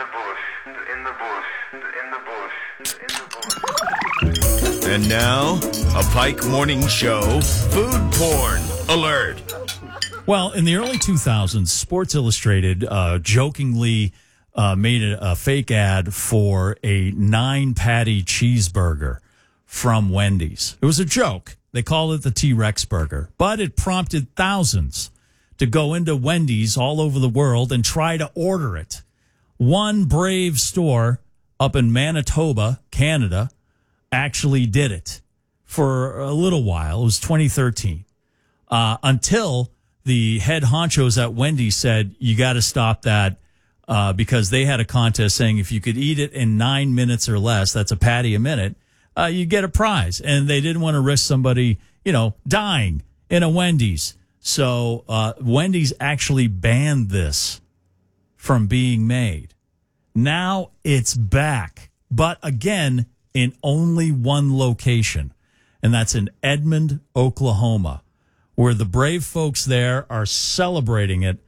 And now, a Pike Morning Show food porn alert. Well, in the early 2000s, Sports Illustrated jokingly made a fake ad for a 9-patty cheeseburger from Wendy's. It was a joke. They called it the T-Rex burger, but it prompted thousands to go into Wendy's all over the world and try to order it. One brave store up in Manitoba, Canada, actually did it for a little while. It was 2013 until the head honchos at Wendy's said, you got to stop that because they had a contest saying if you could eat it in 9 minutes or less, that's a patty a minute, you get a prize. And they didn't want to risk somebody, dying in a Wendy's. So Wendy's actually banned this from being made. Now it's back. But again, in only one location, and that's in Edmond, Oklahoma, where the brave folks there are celebrating it,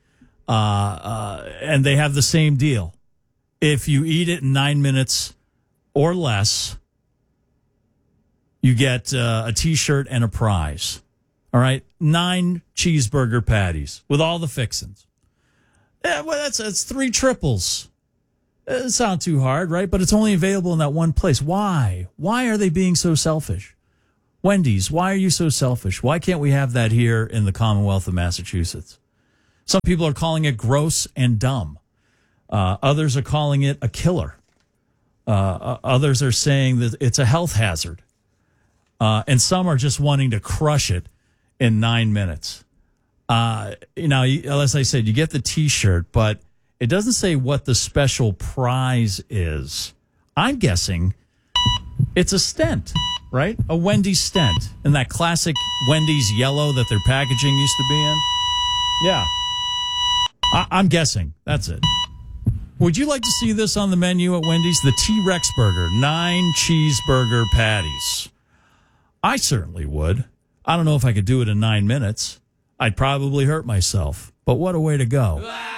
and they have the same deal. If you eat it in 9 minutes or less, you get a T-shirt and a prize. All right, 9 cheeseburger patties with all the fixings. Yeah, well, that's 3 triples. It doesn't sound too hard, right? But it's only available in that one place. Why? Why are they being so selfish? Wendy's, why are you so selfish? Why can't we have that here in the Commonwealth of Massachusetts? Some people are calling it gross and dumb. Others are calling it a killer. Others are saying that it's a health hazard. And some are just wanting to crush it in 9 minutes. As I said, you get the T-shirt, but it doesn't say what the special prize is. I'm guessing it's a stent, right? A Wendy's stent. In that classic Wendy's yellow that their packaging used to be in. Yeah. I'm guessing. That's it. Would you like to see this on the menu at Wendy's? The T-Rex burger, 9 cheeseburger patties. I certainly would. I don't know if I could do it in 9 minutes. I'd probably hurt myself. But what a way to go.